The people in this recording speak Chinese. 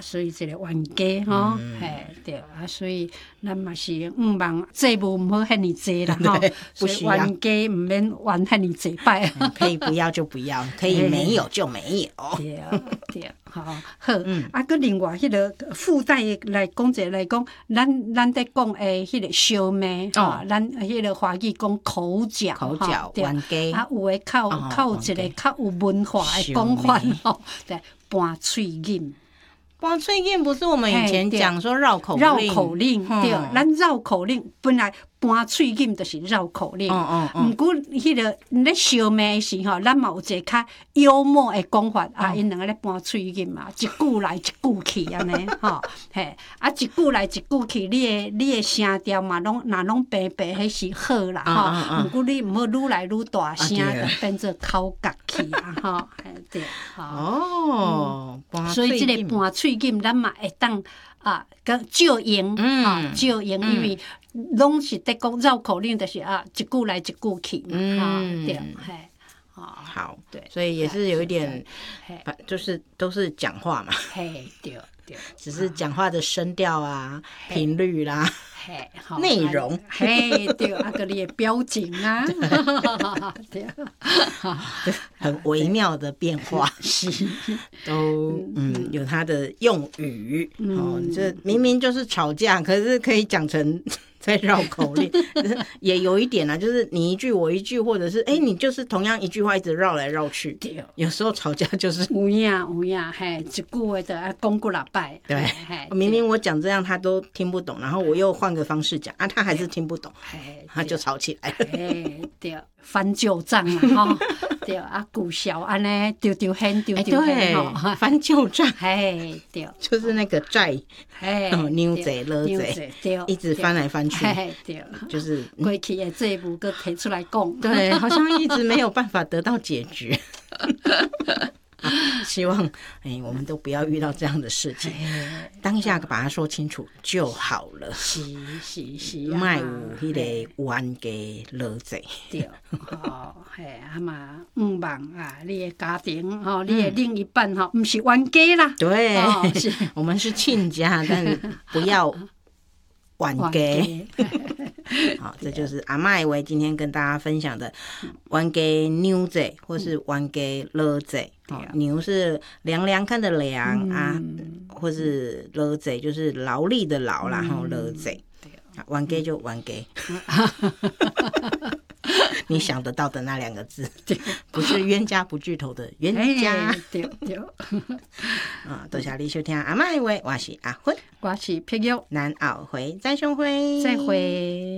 所以这个冤家吼，嘿，对啊，所以咱嘛是毋望债务毋好遐尼济啦吼，所以冤家毋免冤遐尼济摆， 可以不要就不要，可以没有就没有。 对对，好，好，啊，佮另外迄个附带来讲者来讲，咱在讲诶，迄个烧麦吼，咱迄个华语讲口角， 冤家， 啊，有诶较有一个较有文化诶讲法吼，对，搬喙饮。 搬喙饮不是我们以前讲说绕口令， 对，咱绕口令本来搬喙饮就是绕口令，毋过迄个咧烧麦诶时吼，咱嘛有一个较幽默诶讲法啊，因两个咧搬喙饮嘛，一句来一句去安尼吼，嘿，啊一句来一句去，你诶声调嘛拢平平，迄是好啦吼，毋过你毋好愈来愈大声，就变做口角去啊吼，对， 哦， 所以即个搬喙饮，咱嘛会当啊，个照用，照用，因为拢是在讲绕口令，就是啊，一句来一句去嘛，对，嘿， 好， 对， 所以也是有一点，就是都是讲话嘛， 嘿，对， 只是讲话的声调啊、频率啦。内容， 嘿，对，啊个你的表情啊，对， 很微妙的变化， 是， 都有它的用语，这明明就是吵架，可是可以讲成在绕口令，也有一点啊，就是你一句我一句，或者是你就是同样一句话一直绕来绕去，有时候吵架就是有影，嘿，一句话就要讲几六摆， 对，明明我讲这样他都听不懂，然后我又换个方式讲啊，他还是听不懂，他就吵起来了， 对，翻旧账啊，哈，对啊，古小安尼丢hen， 对，翻旧账， 对， 就是那个债，牛贼勒贼，一直翻来翻去。 对， 就是过去的债务搁提出来讲， 对，好像一直没有办法得到解决。希望我们都不要遇到这样的事情，当下把它说清楚就好了。 是， 卖有迄个冤家落罪。 对，啊嘛，毋望啊，你的家庭你的另一半毋是冤家啦。 对，我们是亲家，但不要冤家。好，这就是阿嬷的话今天跟大家分享的冤家牛仔或是冤家落仔。牛是凉凉看的凉啊，或是落仔就是劳力的劳啦，然后落仔。冤家就冤家。你想得到的那两个字，不是冤家不聚头的冤家。 对。 多谢你收听阿嬷的话，我是阿芬， 我是碧玉， 咱后回再相会。 再会。